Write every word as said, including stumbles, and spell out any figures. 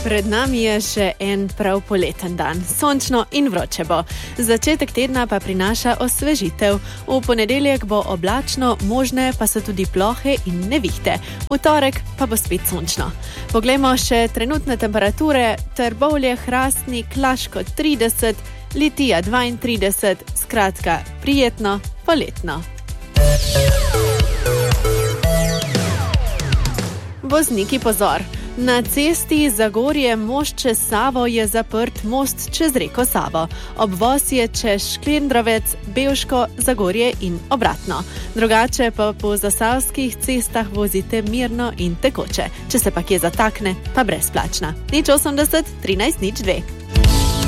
Pred nami je še en prav poleten dan, sončno in vroče bo. Začetek tedna pa prinaša osvežitev. V ponedeljek bo oblačno, možne pa so tudi plohe in nevihte. V torek pa bo spet sončno. Poglejmo še trenutne temperature. Trbovlje, Hrastnik, Laško trideset, Litija dvaintrideset, skratka prijetno, poletno. Vozniki pozor! Na cesti Zagorje-Most čez Savo je zaprt most čez reko Savo. Obvoz je čez Šklendrovec, Bevško, Zagorje in obratno. Drugače pa po zasavskih cestah vozite mirno in tekoče. Če se pa kje zatakne, pa brezplačna. nič osemdeset, trinajst, nič dve.